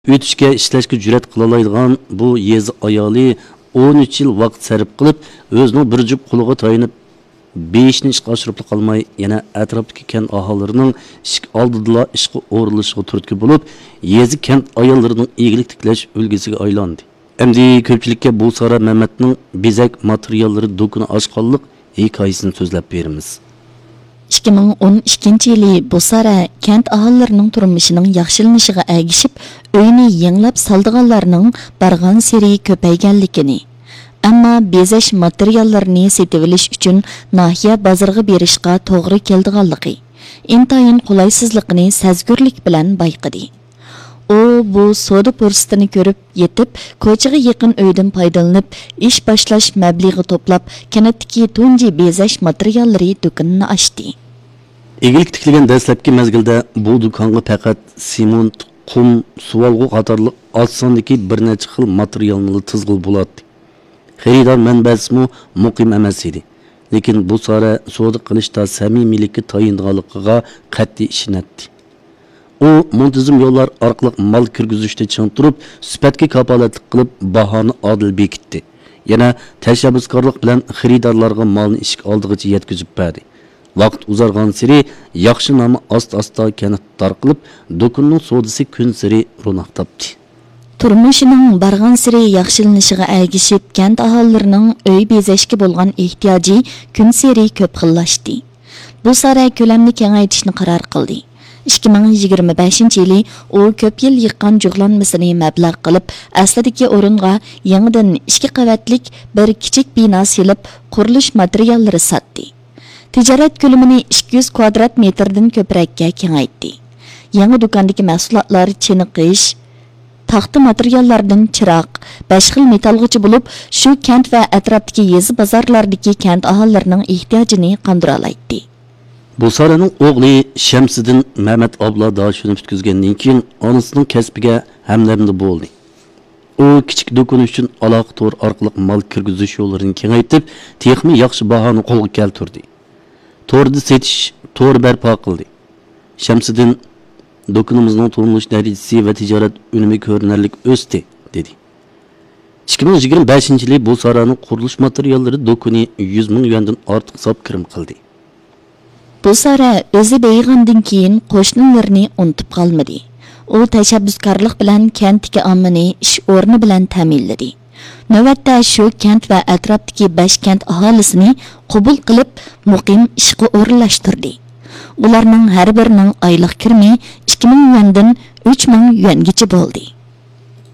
O'tishga ishlashga jur'at qila oladigan bu yezi ayoli 13 yil vaqt sarf qilib, o'zining bir jup quliga tayinib, beshni ishga oshirib qolmay, yana atrofdagi kent aholilarining ishga oldida ishga o'rilishiga turtki bo'lib, yezi kent ayollarining egilik tiklash ulgisiga aylandi. Endi ko'pchilikka bu Sara Mehmetning bezak materiallari do'koni ochganlik hikoyasini so'zlab beramiz. 2012 yılı Busara kent ahallarının turmuşunun yaxşılanışıga ergişip, öyünü yenglap saldıganlarının bargan seri köpeygenlikini. Amma bezeş materiallarını setiviliş üçün nahiye bazarga berişqa toğrı keldiganligi, intayin qolaysızlıqını sezgürlik bilen bayqıdi. O bu soda fursatını görüp yetip, koçaga yakın öyden paydalanıp, iş başlaş məbləği toplap, kenetdeki tunji bezeş materialları dükkanını açdı. Egilik tikilgan dastlabki mezgilda bu do'konga faqat sement, qum, suvalg'u qatorliq oz-sondagi bir necha xil materiallar tizg'il bo'ladi. Xaridor manbasimi muqim emas edi. Lekin bu sora savdo qilishda samimiylikka tayinganligiga qat'iy ishonadi. U muntazam yo'llar orqali mal kirgizishda ching turib, sifatga kafolatlik qilib, bahoni adil bekitdi. Yana tashabbuskorlik bilan xaridorlarga malni ishga oldigacha yetkazib berdi. Vaqt uzargan siri yaxshi nomi asta kanat tarqilib, do'konning sodisi kun siri ro'naq topdi. Turmushining bargan siri yaxshilanishiga ergishib, kent aholilarining uy bezashga bo'lgan ehtiyoji kun siri ko'p xillashdi. Bu saray ko'lamni kengaytirishni qaror qildi. 2025 yili u ko'p yil yiqqan jug'lanmasini mablag' qilib, aslidagi o'ringa yangidan 2 qavatlik bir kichik bino silib, qurilish materiallari sotdi. Ticaret ko'lamini 200 kvadrat metrdan ko'prakka kengaytdi. Yangi do'kondagi mahsulotlar chiniqish, taxta materiallardan chiroq, 5 xil metalg'ichi bo'lib, shu kent va atrofdagi yezi bozorlardagi kent aholilarining ehtiyojini qondira oladi. Bu Saraning o'g'li Shamsiddin Mehmet abla da shuni bitkizgandan keyin onasining kasbiga hamdamda bo'ldi. U kichik do'kon uchun aloqa tor orqali mal kirgizish yo'llarini kengaytib, texnik yaxshi bahoni qo'lga keltirdi. Torda setish, tor barpo qildi. Shamsiddin do'konimizning turmush darajasi va tijorat unumi ko'rinarlik o'sdi, dedi. 2025 yili bu Saraning qurilish materiallari do'koni 100 ming yuandan ortiq hisob kirim qildi. Bu Sara o'zi beyg'andan keyin qo'shnilarini unutib qolmadi. U tashabbuskorlik bilan kentdagi ommani ish o'rni bilan ta'minladi. Navbatda shu kent va atrofdagi 5 kent aholisini qabul qilib, muqim ishga o'rinlashtirdi. Ularning har birining oylik kirimi 2000 yuandan 3000 yuangacha bo'ldi.